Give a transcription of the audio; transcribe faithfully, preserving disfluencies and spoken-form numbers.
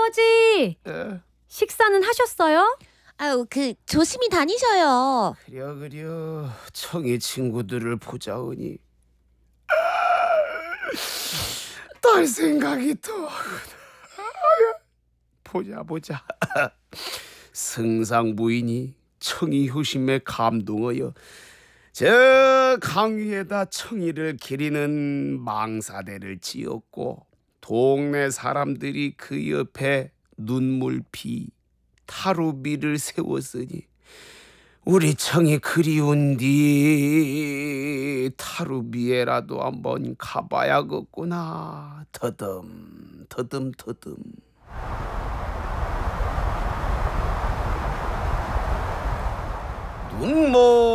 아버지, 어, 식사는 하셨어요? 아유, 그 조심히 다니셔요. 그려 그려 청이 친구들을 보자오니 딸 생각이 더 보자 보자. 승상 부인이 청이 효심에 감동하여 저 강위에다 청이를 기리는 망사대를 지었고 동네 사람들이 그 옆에 눈물피 타루비를 세웠으니 우리 청이 그리운디 타루비에라도 한번 가봐야겠구나. 더듬 더듬 더듬. 눈모